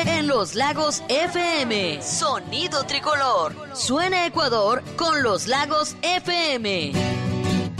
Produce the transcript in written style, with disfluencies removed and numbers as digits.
en Los Lagos FM. Sonido tricolor. Suena Ecuador con Los Lagos FM.